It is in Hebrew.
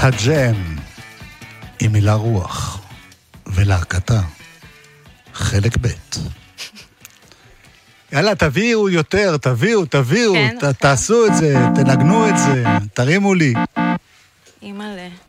הג'ם עם מילה רוח ולהקתה חלק ב'. יאללה, תביאו יותר, תביאו, כן, תעשו את זה, תנגנו את זה, תרימו לי. אימא'לה.